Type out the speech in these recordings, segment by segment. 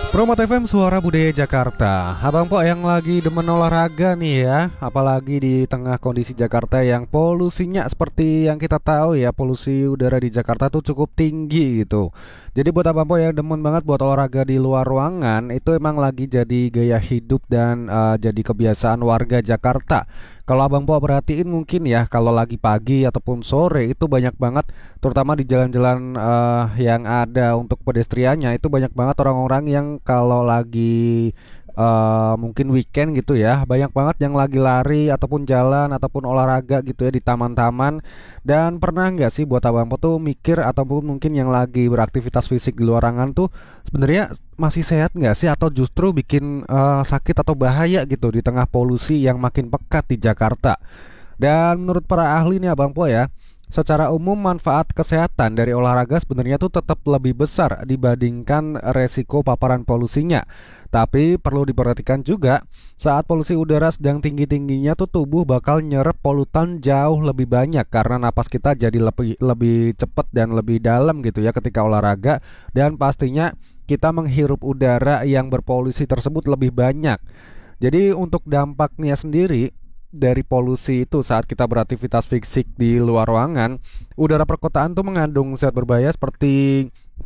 Promote FM Suara Budaya Jakarta. Abang Po yang lagi demen olahraga nih ya, apalagi di tengah kondisi Jakarta yang polusinya seperti yang kita tahu ya, polusi udara di Jakarta tuh cukup tinggi gitu. Jadi buat Abang Po yang demen banget buat olahraga di luar ruangan, itu emang lagi jadi gaya hidup dan jadi kebiasaan warga Jakarta. Kalau Abang Po perhatiin mungkin ya, kalau lagi pagi ataupun sore itu banyak banget, terutama di jalan-jalan yang ada untuk pedestriannya, itu banyak banget orang-orang yang kalau lagi mungkin weekend gitu ya, banyak banget yang lagi lari ataupun jalan ataupun olahraga gitu ya di taman-taman. Dan pernah nggak sih buat Abang Po tuh mikir ataupun mungkin yang lagi beraktivitas fisik di luar ruangan tuh sebenarnya masih sehat nggak sih, atau justru bikin sakit atau bahaya gitu di tengah polusi yang makin pekat di Jakarta? Dan menurut para ahli nih Abang Po ya, secara umum manfaat kesehatan dari olahraga sebenarnya tuh tetap lebih besar dibandingkan resiko paparan polusinya. Tapi perlu diperhatikan juga, saat polusi udara sedang tinggi-tingginya tuh tubuh bakal nyerap polutan jauh lebih banyak karena napas kita jadi lebih lebih cepat dan lebih dalam gitu ya ketika olahraga, dan pastinya kita menghirup udara yang berpolusi tersebut lebih banyak. Jadi untuk dampaknya sendiri dari polusi itu saat kita beraktivitas fisik di luar ruangan, udara perkotaan tuh mengandung zat berbahaya seperti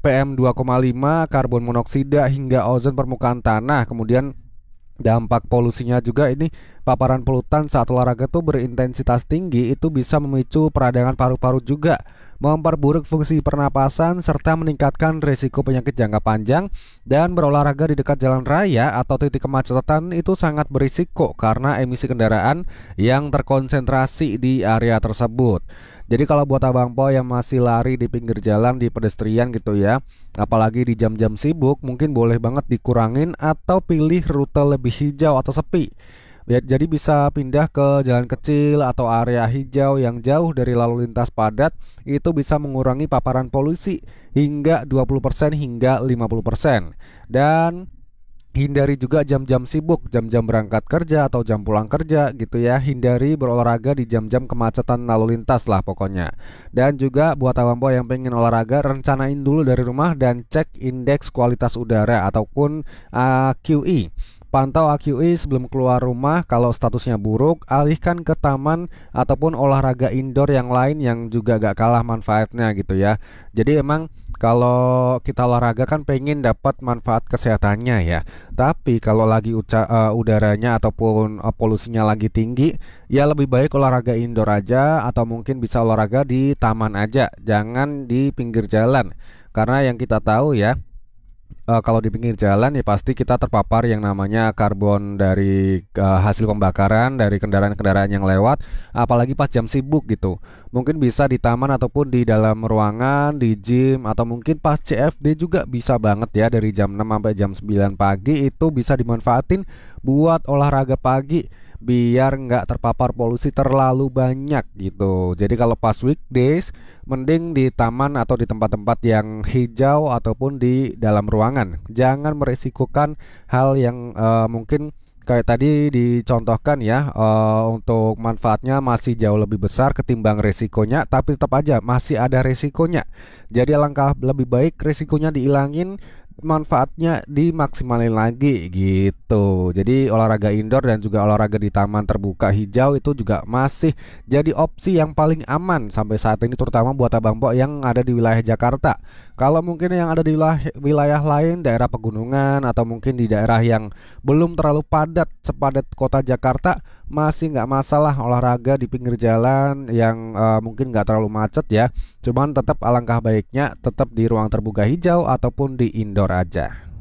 PM2,5, karbon monoksida hingga ozon permukaan tanah. Kemudian dampak polusinya juga ini, paparan polutan saat olahraga tuh berintensitas tinggi itu bisa memicu peradangan paru-paru juga, memperburuk fungsi pernapasan serta meningkatkan risiko penyakit jangka panjang. Dan berolahraga di dekat jalan raya atau titik kemacetan itu sangat berisiko karena emisi kendaraan yang terkonsentrasi di area tersebut. Jadi kalau buat Abang Po yang masih lari di pinggir jalan, di pedestrian gitu ya, apalagi di jam-jam sibuk, mungkin boleh banget dikurangin atau pilih rute lebih hijau atau sepi. Jadi bisa pindah ke jalan kecil atau area hijau yang jauh dari lalu lintas padat. Itu bisa mengurangi paparan polusi hingga 20% hingga 50%. Dan hindari juga jam-jam sibuk, jam-jam berangkat kerja atau jam pulang kerja gitu ya. Hindari berolahraga di jam-jam kemacetan lalu lintas lah pokoknya. Dan juga buat Abang Po yang pengen olahraga, rencanain dulu dari rumah dan cek indeks kualitas udara ataupun AQI. Pantau AQI sebelum keluar rumah. Kalau statusnya buruk, alihkan ke taman ataupun olahraga indoor yang lain yang juga gak kalah manfaatnya gitu ya. Jadi emang kalau kita olahraga kan pengen dapat manfaat kesehatannya ya. Tapi kalau lagi udaranya ataupun polusinya lagi tinggi, ya lebih baik olahraga indoor aja, atau mungkin bisa olahraga di taman aja, jangan di pinggir jalan. Karena yang kita tahu ya, kalau di pinggir jalan ya pasti kita terpapar yang namanya karbon dari hasil pembakaran dari kendaraan-kendaraan yang lewat, apalagi pas jam sibuk gitu. Mungkin bisa di taman ataupun di dalam ruangan, di gym, atau mungkin pas CFD juga bisa banget ya, dari jam 6 sampai jam 9 pagi itu bisa dimanfaatin buat olahraga pagi biar nggak terpapar polusi terlalu banyak gitu. Jadi kalau pas weekdays mending di taman atau di tempat-tempat yang hijau ataupun di dalam ruangan. Jangan meresikokan hal yang mungkin kayak tadi dicontohkan ya, untuk manfaatnya masih jauh lebih besar ketimbang resikonya, tapi tetap aja masih ada resikonya. Jadi alangkah lebih baik resikonya dihilangin, manfaatnya dimaksimalin lagi gitu. Jadi olahraga indoor dan juga olahraga di taman terbuka hijau itu juga masih jadi opsi yang paling aman sampai saat ini, terutama buat Abang Po yang ada di wilayah Jakarta. Kalau mungkin yang ada di wilayah lain, daerah pegunungan atau mungkin di daerah yang belum terlalu padat sepadat kota Jakarta, masih nggak masalah olahraga di pinggir jalan yang mungkin nggak terlalu macet ya. Cuman tetap alangkah baiknya tetap di ruang terbuka hijau ataupun di indoor aja.